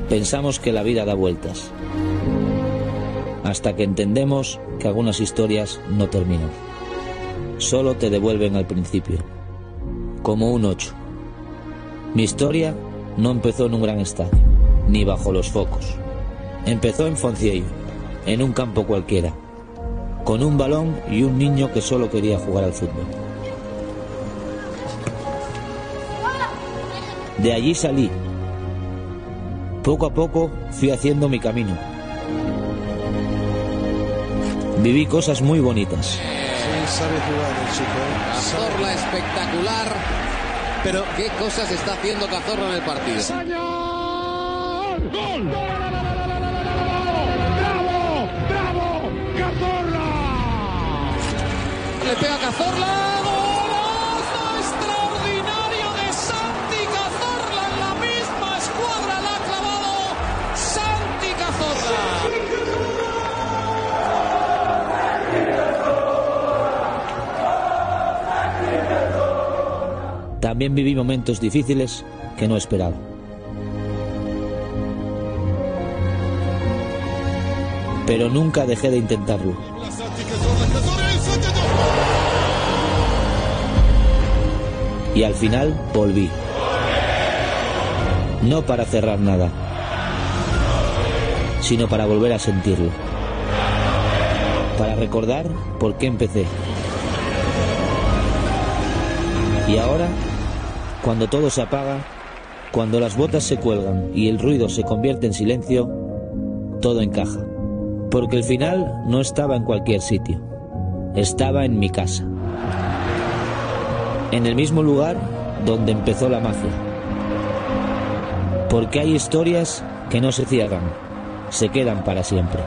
Pensamos que la vida da vueltas, hasta que entendemos que algunas historias no terminan. Solo te devuelven al principio, como un 8. Mi historia no empezó en un gran estadio, ni bajo los focos. Empezó en Fonciello, en un campo cualquiera, con un balón y un niño que solo quería jugar al fútbol. De allí salí. Poco a poco fui haciendo mi camino. Viví cosas muy bonitas. Sí, sabe jugar el chico. Cazorla espectacular. Pero qué cosas está haciendo Cazorla en el partido. ¡Señor! ¡Gol! ¡Bravo! ¡Bravo! ¡Cazorla! Le pega Cazorla. ¡Golazo extraordinario de Santi Cazorla! En la misma escuadra la ha clavado Santi Cazorla. También viví momentos difíciles que no esperaba. Pero nunca dejé de intentarlo. Y al final volví. No para cerrar nada, sino para volver a sentirlo. Para recordar por qué empecé. Y ahora, cuando todo se apaga, cuando las botas se cuelgan y el ruido se convierte en silencio, todo encaja. Porque el final no estaba en cualquier sitio, estaba en mi casa. En el mismo lugar donde empezó la magia. Porque hay historias que no se cierran, se quedan para siempre.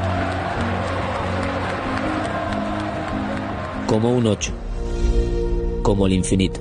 Como un 8. Como el infinito.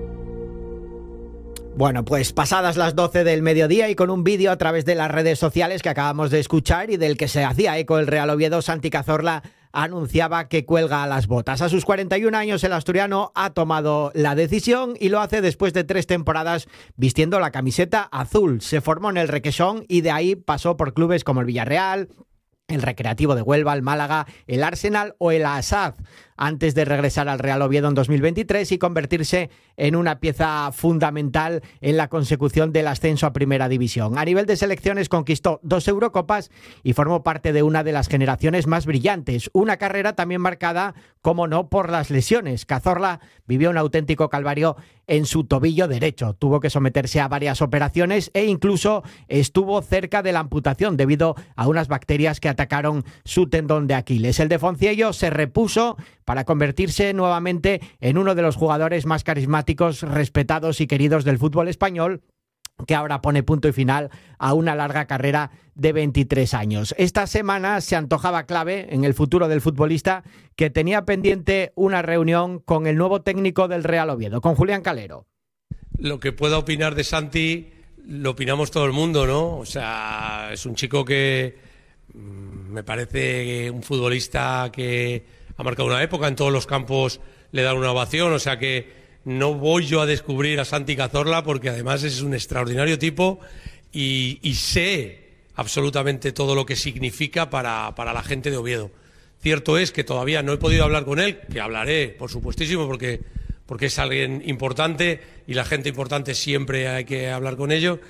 Bueno, pues pasadas las 12 del mediodía y con un vídeo a través de las redes sociales que acabamos de escuchar y del que se hacía eco el Real Oviedo, Santi Cazorla anunciaba que cuelga las botas. A sus 41 años el asturiano ha tomado la decisión y lo hace después de 3 temporadas vistiendo la camiseta azul. Se formó en el Requesón y de ahí pasó por clubes como el Villarreal, el Recreativo de Huelva, el Málaga, el Arsenal o el Asad, antes de regresar al Real Oviedo en 2023 y convertirse en una pieza fundamental en la consecución del ascenso a Primera División. A nivel de selecciones conquistó 2 Eurocopas y formó parte de una de las generaciones más brillantes. Una carrera también marcada, como no, por las lesiones. Cazorla vivió un auténtico calvario en su tobillo derecho. Tuvo que someterse a varias operaciones e incluso estuvo cerca de la amputación debido a unas bacterias que atacaron su tendón de Aquiles. El de Fonciello se repuso para convertirse nuevamente en uno de los jugadores más carismáticos, respetados y queridos del fútbol español, que ahora pone punto y final a una larga carrera de 23 años. Esta semana se antojaba clave en el futuro del futbolista, que tenía pendiente una reunión con el nuevo técnico del Real Oviedo, con Julián Calero. Lo que pueda opinar de Santi lo opinamos todo el mundo, ¿no? O sea, es un chico que me parece un futbolista que ha marcado una época, en todos los campos le dan una ovación, o sea que no voy yo a descubrir a Santi Cazorla porque además es un extraordinario tipo y sé absolutamente todo lo que significa para la gente de Oviedo. Cierto es que todavía no he podido hablar con él, que hablaré, por supuestísimo, porque es alguien importante y la gente importante siempre hay que hablar con ellos.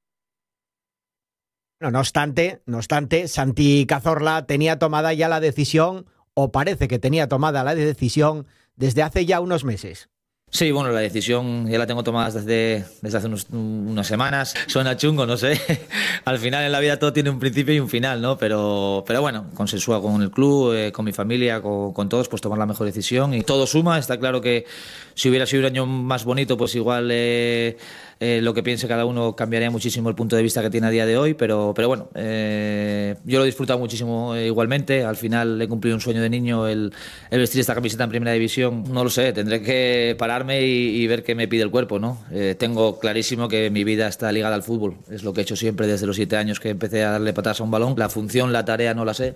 No obstante, Santi Cazorla tenía tomada ya la decisión, o parece que tenía tomada la decisión, desde hace ya unos meses. Sí, bueno, la decisión ya la tengo tomada desde hace unas semanas. Suena chungo, no sé. Al final en la vida todo tiene un principio y un final, ¿no? Pero bueno, consensuado con el club, con mi familia, con todos, pues tomar la mejor decisión. Y todo suma. Está claro que si hubiera sido un año más bonito, pues igual lo que piense cada uno cambiaría muchísimo el punto de vista que tiene a día de hoy. Pero bueno, yo lo he disfrutado muchísimo igualmente. Al final he cumplido un sueño de niño, el vestir esta camiseta en Primera División. No lo sé, tendré que pararme y ver qué me pide el cuerpo, ¿no? Tengo clarísimo que mi vida está ligada al fútbol. Es lo que he hecho siempre desde los 7 años que empecé a darle patadas a un balón. La función, la tarea no la sé.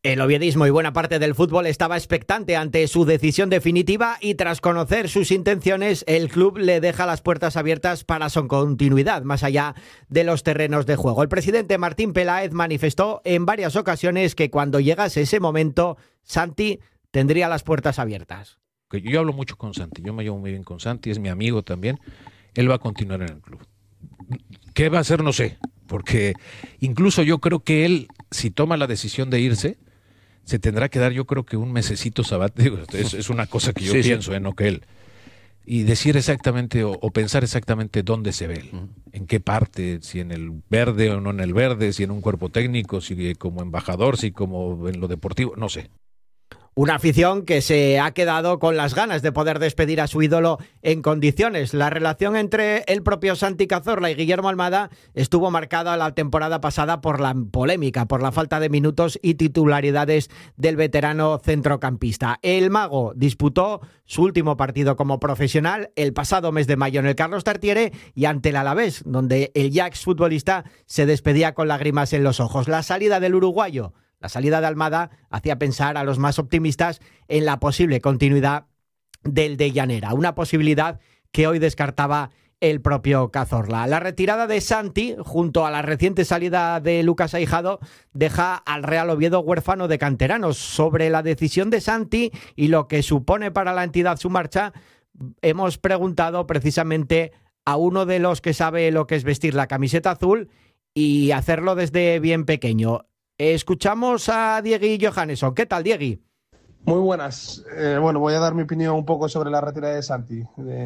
El oviedismo y buena parte del fútbol estaba expectante ante su decisión definitiva y tras conocer sus intenciones, el club le deja las puertas abiertas para su continuidad, más allá de los terrenos de juego. El presidente Martín Peláez manifestó en varias ocasiones que cuando llegase ese momento, Santi tendría las puertas abiertas. Yo hablo mucho con Santi, yo me llevo muy bien con Santi, es mi amigo también, él va a continuar en el club. ¿Qué va a hacer? No sé, porque incluso yo creo que él, si toma la decisión de irse, se tendrá que dar, yo creo que un mesecito sabático, es una cosa que yo pienso, no que él, y decir exactamente o pensar exactamente dónde se ve él, en qué parte, si en el verde o no en el verde, si en un cuerpo técnico, si como embajador, si como en lo deportivo, no sé. Una afición que se ha quedado con las ganas de poder despedir a su ídolo en condiciones. La relación entre el propio Santi Cazorla y Guillermo Almada estuvo marcada la temporada pasada por la polémica, por la falta de minutos y titularidades del veterano centrocampista. El mago disputó su último partido como profesional el pasado mes de mayo en el Carlos Tartiere y ante el Alavés, donde el ya exfutbolista se despedía con lágrimas en los ojos. La salida del uruguayo, la salida de Almada, hacía pensar a los más optimistas en la posible continuidad del de Llanera, una posibilidad que hoy descartaba el propio Cazorla. La retirada de Santi, junto a la reciente salida de Lucas Aijado, deja al Real Oviedo huérfano de canteranos. Sobre la decisión de Santi y lo que supone para la entidad su marcha, hemos preguntado precisamente a uno de los que sabe lo que es vestir la camiseta azul y hacerlo desde bien pequeño. Escuchamos a Diegui Johannesson. ¿Qué tal, Diegui? Muy buenas. Bueno, voy a dar mi opinión un poco sobre la retirada de Santi.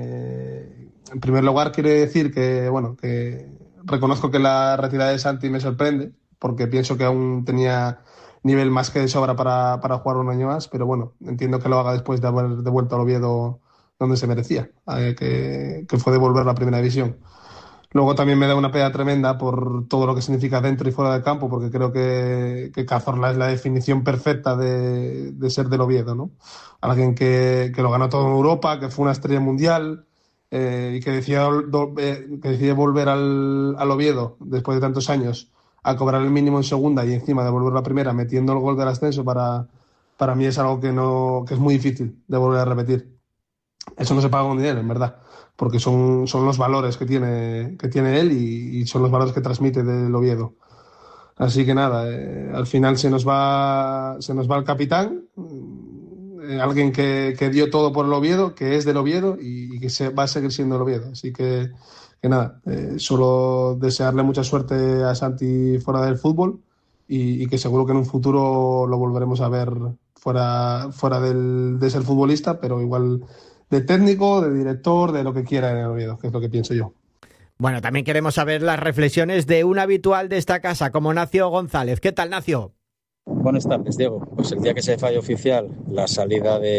En primer lugar, quiero decir que reconozco que la retirada de Santi me sorprende, porque pienso que aún tenía nivel más que de sobra para jugar un año más, pero bueno, entiendo que lo haga después de haber devuelto al Oviedo donde se merecía, que fue devolver la primera división. Luego también me da una pena tremenda por todo lo que significa dentro y fuera del campo, porque creo que Cazorla es la definición perfecta de ser del Oviedo, ¿no? Alguien que lo ganó todo en Europa, que fue una estrella mundial y que decide volver al Oviedo después de tantos años a cobrar el mínimo en segunda y encima devolver la primera metiendo el gol del ascenso. Para mí es algo que es muy difícil de volver a repetir. Eso no se paga con dinero, en verdad, porque son los valores que tiene él y son los valores que transmite del Oviedo. Así que nada, al final se nos va el capitán, alguien que dio todo por el Oviedo, que es del Oviedo y que va a seguir siendo el Oviedo. Así que nada, solo desearle mucha suerte a Santi fuera del fútbol y que seguro que en un futuro lo volveremos a ver fuera de ser futbolista, pero igual de técnico, de director, de lo que quiera en el Oviedo, que es lo que pienso yo. Bueno, también queremos saber las reflexiones de un habitual de esta casa, como Nacio González. ¿Qué tal, Nacio? Buenas tardes, Diego. Pues el día que se falle oficial la salida de